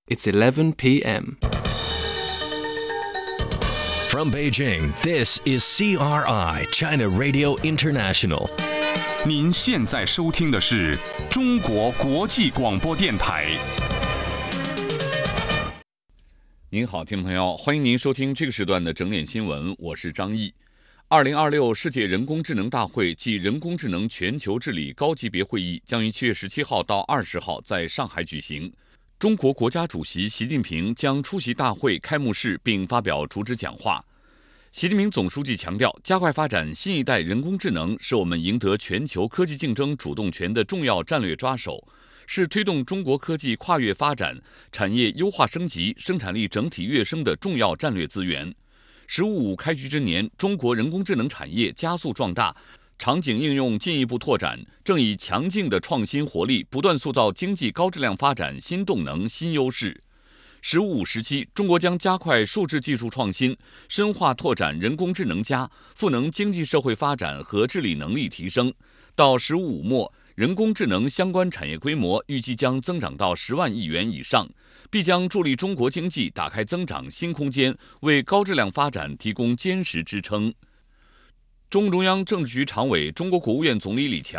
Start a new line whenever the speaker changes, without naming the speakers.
It's 11 p.m.
From Beijing, this is CRI, China Radio International.
您现在收听的是中国国际广播电台。
您好，听众朋友，欢迎您收听这个时段的整点新闻，我是张毅。2026世界人工智能大会暨人工智能全球治理高级别会议将于7月17号到20号在上海举行。中国国家主席习近平将出席大会开幕式并发表主旨讲话。习近平总书记强调，加快发展新一代人工智能是我们赢得全球科技竞争主动权的重要战略抓手，是推动中国科技跨越发展、产业优化升级、生产力整体跃升的重要战略资源。“十五五”开局之年，中国人工智能产业加速壮大，场景应用进一步拓展，正以强劲的创新活力不断塑造经济高质量发展新动能、新优势。“十五五”时期，中国将加快数字技术创新，深化拓展人工智能赋能经济社会发展和治理能力提升。到“十五五”末，人工智能相关产业规模预计将增长到10万亿元以上，必将助力中国经济打开增长新空间，为高质量发展提供坚实支撑。中共中央政治局常委、中国国务院总理李强